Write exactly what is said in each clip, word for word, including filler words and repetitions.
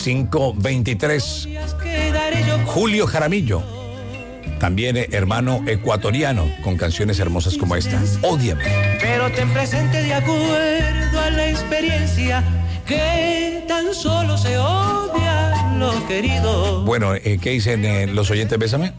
cinco veintitrés. Julio Jaramillo, también eh, hermano ecuatoriano, con canciones hermosas como esta. Ódiame. Pero ten presente de acuerdo a la experiencia que tan solo se odia lo querido. Bueno, eh, ¿qué dicen eh, los oyentes? Bésame.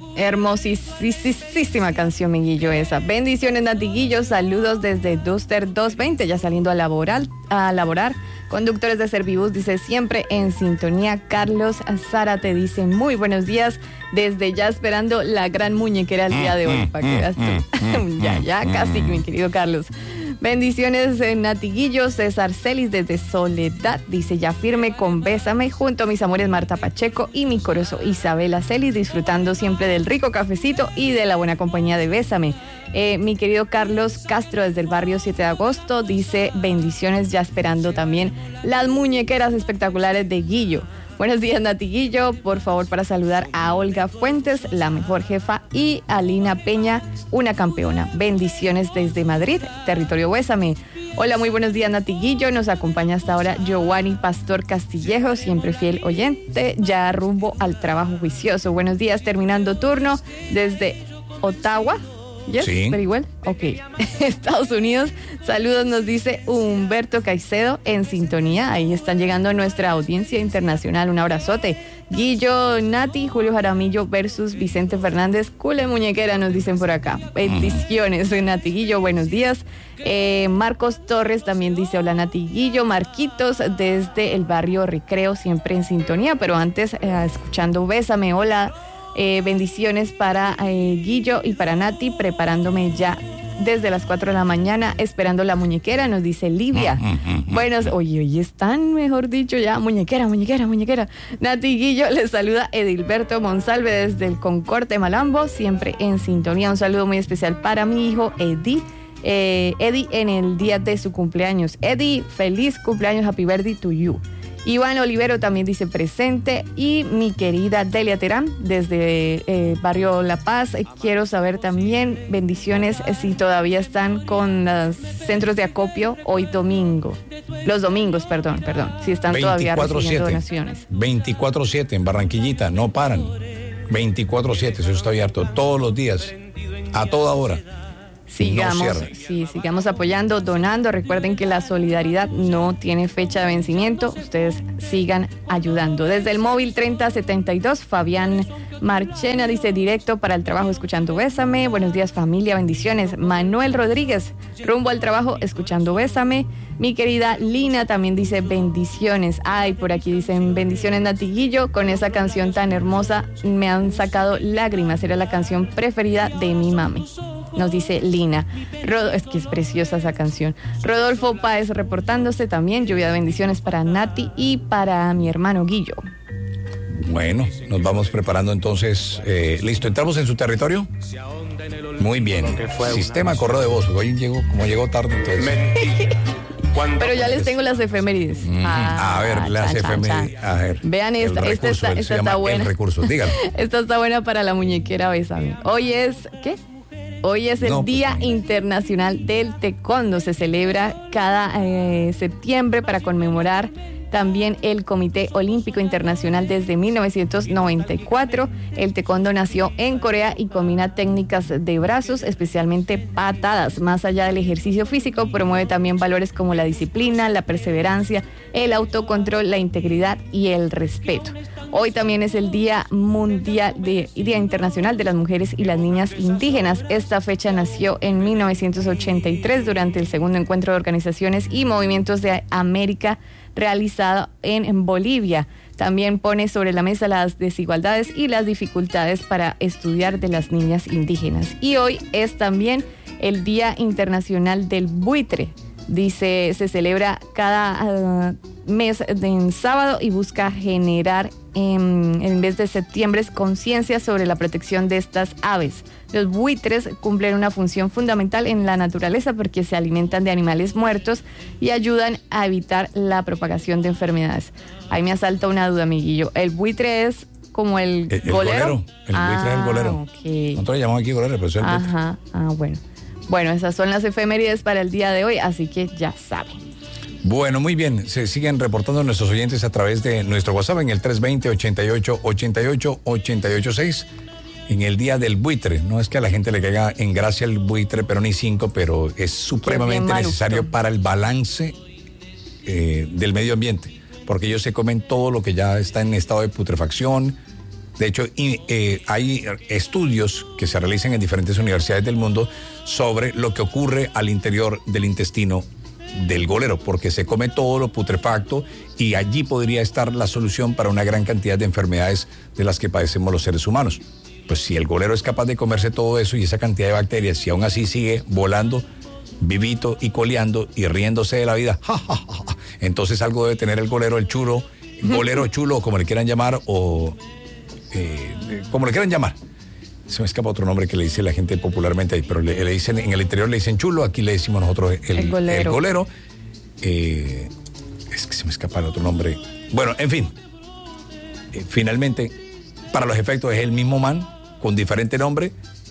Hermosísima canción, mi Guillo, esa. Bendiciones, Nati Guillo. Saludos desde Duster doscientos veinte, ya saliendo a laborar. A laborar. Conductores de Servibus, dice, siempre en sintonía. Carlos Zárate dice, muy buenos días, desde ya esperando la gran muñequera el día de hoy, para que veas tú. ya, ya, casi, mi querido Carlos. Bendiciones, eh, Nati Guillo. César Celis desde Soledad dice, ya firme con Bésame, junto a mis amores Marta Pacheco y mi corozo Isabela Celis, disfrutando siempre del rico cafecito y de la buena compañía de Bésame. Eh, mi querido Carlos Castro desde el barrio siete de agosto dice, bendiciones, ya esperando también las muñequeras espectaculares de Guillo. Buenos días, Nati Guillo, por favor, para saludar a Olga Fuentes, la mejor jefa, y a Lina Peña, una campeona. Bendiciones desde Madrid, territorio Bésame. Hola, muy buenos días, Nati Guillo. Nos acompaña hasta ahora Giovanni Pastor Castillejo, siempre fiel oyente, ya rumbo al trabajo juicioso. Buenos días, terminando turno desde Ottawa. Yes, sí. Very well. Ok. Estados Unidos. Saludos, nos dice Humberto Caicedo en sintonía. Ahí están llegando nuestra audiencia internacional. Un abrazote. Guillo, Nati, Julio Jaramillo versus Vicente Fernández. Cule muñequera, nos dicen por acá. Bendiciones, uh-huh. Nati Guillo, buenos días. Eh, Marcos Torres también dice, hola, Nati Guillo. Marquitos desde el barrio Recreo, siempre en sintonía. Pero antes, eh, escuchando Bésame, hola. Eh, bendiciones para eh, Guillo y para Nati, preparándome ya desde las cuatro de la mañana, esperando la muñequera, nos dice Livia. Buenos, oye, oye, están, mejor dicho, ya, muñequera, muñequera, muñequera. Nati Guillo, les saluda Edilberto Monsalve desde el Concorte Malambo, siempre en sintonía. Un saludo muy especial para mi hijo Eddie. Eh, Eddie en el día de su cumpleaños. Eddie, feliz cumpleaños, happy birthday to you. Iván Olivero también dice presente, y mi querida Delia Terán desde eh, Barrio La Paz. Eh, quiero saber también, bendiciones, eh, si todavía están con los centros de acopio hoy domingo. Los domingos, perdón, perdón, si están todavía recibiendo donaciones. veinticuatro siete en Barranquillita, no paran. veinticuatro siete, eso está abierto todos los días, a toda hora. Sigamos, no sí, sigamos apoyando, donando. Recuerden que la solidaridad no tiene fecha de vencimiento. Ustedes sigan ayudando. Desde el móvil treinta setenta y dos, Fabián Marchena dice, directo para el trabajo escuchando Bésame. Buenos días, familia, bendiciones. Manuel Rodríguez, rumbo al trabajo escuchando Bésame. Mi querida Lina también dice bendiciones. Ay, por aquí dicen bendiciones, Nati Guillo. Con esa canción tan hermosa me han sacado lágrimas. Era la canción preferida de mi mami, nos dice Lina. Rod- es que es preciosa esa canción. Rodolfo Páez reportándose también. Lluvia de bendiciones para Nati y para mi hermano Guillo. Bueno, nos vamos preparando entonces. Eh, ¿Listo? ¿Entramos en su territorio? Muy bien. Sistema correo de voz. Hoy llegó, como llegó tarde, entonces. Pero ya les tengo las efemérides. Mm, ah, a ver, las chan, chan, efemérides. chan. A ver. Vean esta, el esta recurso, está, él esta se llama está buena. El recurso, dígalo. Esta está buena para la muñequera Bésame. Hoy es, ¿qué? Hoy es el No, pues, Día no. Internacional del Taekwondo. Se celebra cada eh, septiembre para conmemorar también el Comité Olímpico Internacional desde mil novecientos noventa y cuatro. El taekwondo nació en Corea y combina técnicas de brazos, especialmente patadas. Más allá del ejercicio físico, promueve también valores como la disciplina, la perseverancia, el autocontrol, la integridad y el respeto. Hoy también es el Día Mundial de Día Internacional de las Mujeres y las Niñas Indígenas. Esta fecha nació en mil novecientos ochenta y tres durante el segundo encuentro de organizaciones y movimientos de América realizado en, en Bolivia. También pone sobre la mesa las desigualdades y las dificultades para estudiar de las niñas indígenas. Y hoy es también el Día Internacional del Buitre. Dice, se celebra cada uh, mes de en sábado y busca generar en, en mes de septiembre conciencia sobre la protección de estas aves. Los buitres cumplen una función fundamental en la naturaleza porque se alimentan de animales muertos y ayudan a evitar la propagación de enfermedades. Ahí me asalta una duda, amiguillo. ¿El buitre es como el, El, el golero? golero. El ah, buitre es el golero. Okay. Nosotros le llamamos aquí golero, pero eso es el buitre. Ajá, ah, bueno. Bueno, esas son las efemérides para el día de hoy, así que ya saben. Bueno, muy bien. Se siguen reportando nuestros oyentes a través de nuestro WhatsApp en el tres dos cero, ochenta y ocho, ochenta y ocho, ochenta y ocho seis. En el día del buitre. No es que a la gente le caiga en gracia el buitre Peroni cinco, pero es supremamente necesario para el balance eh, del medio ambiente. Porque ellos se comen todo lo que ya está en estado de putrefacción. De hecho, y, eh, hay estudios que se realizan en diferentes universidades del mundo sobre lo que ocurre al interior del intestino del golero, porque se come todo lo putrefacto y allí podría estar la solución para una gran cantidad de enfermedades de las que padecemos los seres humanos. Pues si el golero es capaz de comerse todo eso y esa cantidad de bacterias y aún así sigue volando, vivito y coleando y riéndose de la vida, ja, ja, ja, entonces algo debe tener el golero, el chulo, golero chulo, como le quieran llamar, o eh, como le quieran llamar. Se me escapa otro nombre que le dice la gente popularmente ahí, pero le, le dicen, en el interior le dicen chulo, aquí le decimos nosotros el, el golero. El golero. Eh, es que se me escapa el otro nombre. Bueno, en fin, eh, finalmente, para los efectos es el mismo man, con diferente nombre,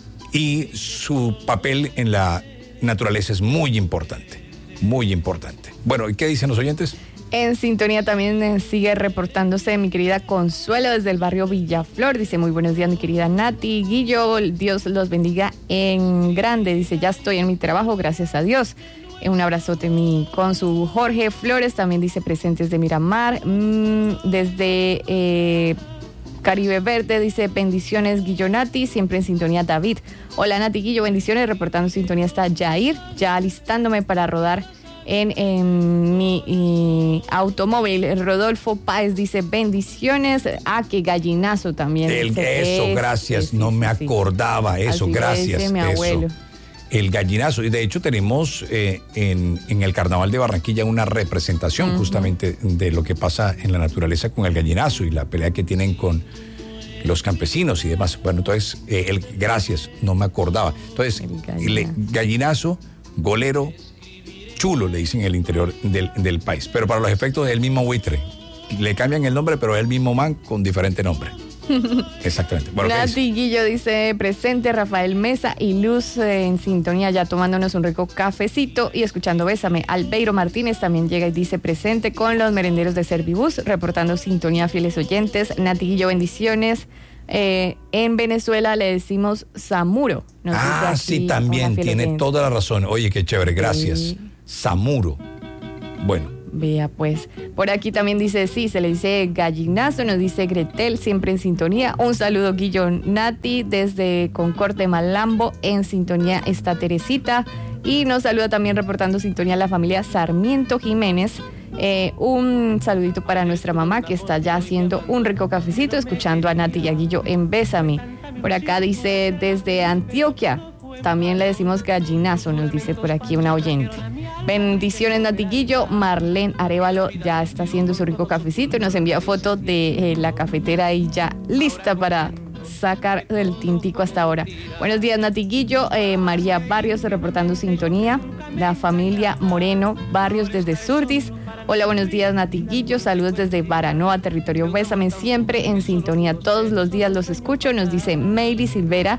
y su papel en la naturaleza es muy importante, muy importante. Bueno, ¿y qué dicen los oyentes? En sintonía también eh, sigue reportándose mi querida Consuelo desde el barrio Villaflor. Dice, muy buenos días mi querida Nati, Guillo, Dios los bendiga en grande. Dice, ya estoy en mi trabajo, gracias a Dios. Eh, un abrazote mi con su Jorge Flores, también dice presentes de Miramar. Mm, desde eh, Caribe Verde dice, bendiciones Guillo Nati, siempre en sintonía David. Hola Nati, Guillo, bendiciones, reportando sintonía está Jair, ya alistándome para rodar En, en mi y, automóvil. Rodolfo Páez dice bendiciones. Ah, que gallinazo también. El, dice, eso, es, gracias. sí, no sí, me sí. acordaba eso, así gracias. Dice mi abuelo. Eso. El gallinazo. Y de hecho tenemos eh, en, en el Carnaval de Barranquilla una representación uh-huh. justamente de lo que pasa en la naturaleza con el gallinazo y la pelea que tienen con los campesinos y demás. Bueno, entonces, eh, el, gracias, no me acordaba. Entonces, el gallinazo, le, gallinazo golero, chulo, le dicen en el interior del, del país. Pero para los efectos del mismo buitre. Le cambian el nombre, pero es el mismo man con diferente nombre. Exactamente. Bueno, Nati Guillo dice presente, Rafael Mesa y Luz eh, en sintonía, ya tomándonos un rico cafecito y escuchando Bésame. Albeiro Martínez también llega y dice presente con los merenderos de Servibus, reportando sintonía, fieles oyentes. Nati Guillo, bendiciones. Eh, en Venezuela le decimos Samuro. Nos ah, sí, también, tiene oyente. Toda la razón. Oye, qué chévere, gracias. Sí. Samuro. Bueno. Vea pues. Por aquí también dice, sí, se le dice gallinazo, nos dice Gretel, siempre en sintonía. Un saludo, Guillo Nati, desde Concorte Malambo, en sintonía está Teresita. Y nos saluda también reportando sintonía la familia Sarmiento Jiménez. Eh, un saludito para nuestra mamá que está ya haciendo un rico cafecito, escuchando a Nati y a Guillo en Bésame. Por acá dice desde Antioquia, también le decimos gallinazo, nos dice por aquí una oyente. Bendiciones Nati Guillo, Marlene Arevalo ya está haciendo su rico cafecito y nos envía foto de eh, la cafetera ahí ya lista para sacar del tintico hasta ahora. Buenos días Nati Guillo, eh, María Barrios reportando sintonía, la familia Moreno Barrios desde Surdis. Hola, buenos días Nati Guillo, saludos desde Baranoa, territorio Bésame, siempre en sintonía, todos los días los escucho, nos dice Meili Silvera.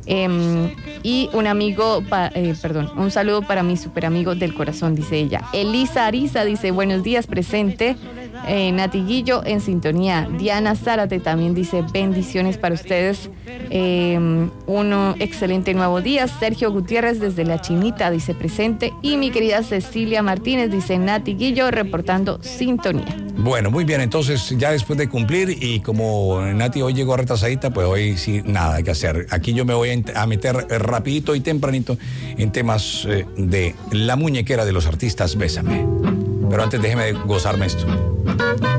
Eh, y un amigo, pa, eh, perdón, un saludo para mi super amigo del corazón, dice ella. Elisa Ariza dice buenos días, presente. Eh, Nati Guillo en sintonía. Diana Zárate también dice bendiciones para ustedes. Eh, un excelente nuevo día. Sergio Gutiérrez desde La Chinita dice presente. Y mi querida Cecilia Martínez dice Nati Guillo reportando sintonía. Bueno, muy bien, entonces ya después de cumplir y como Nati hoy llegó retrasadita, pues hoy sí nada hay que hacer. Aquí yo me voy a meter rapidito y tempranito en temas eh, de la muñequera de los artistas Bésame. Pero antes déjeme gozarme esto.